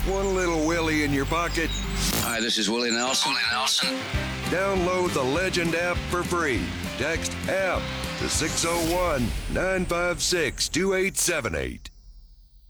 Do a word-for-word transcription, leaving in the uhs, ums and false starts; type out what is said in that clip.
one little Willie in your pocket? Hi, this is Willie Nelson. Willie Nelson. Download the Legend app for free. Text app to six oh one, nine five six, two eight seven eight.